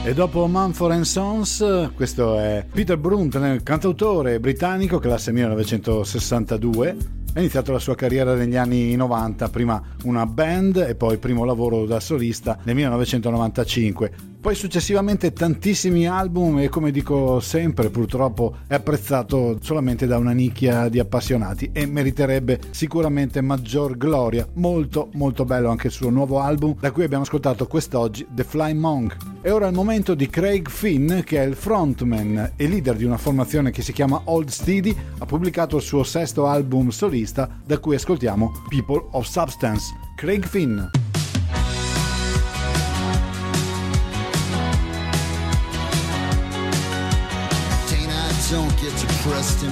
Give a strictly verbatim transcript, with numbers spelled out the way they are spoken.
E dopo Mumford and Sons, questo è Peter Brunt, cantautore britannico, classe millenovecentosessantadue. Ha iniziato la sua carriera negli anni novanta, prima una band e poi il primo lavoro da solista nel millenovecentonovantacinque. Poi successivamente tantissimi album e, come dico sempre, purtroppo è apprezzato solamente da una nicchia di appassionati e meriterebbe sicuramente maggior gloria. Molto molto bello anche il suo nuovo album, da cui abbiamo ascoltato quest'oggi, The Flying Monk. E ora è il momento di Craig Finn, che è il frontman e leader di una formazione che si chiama Old Steady. Ha pubblicato il suo sesto album solista, da cui ascoltiamo People of Substance. Craig Finn. Don't get depressed in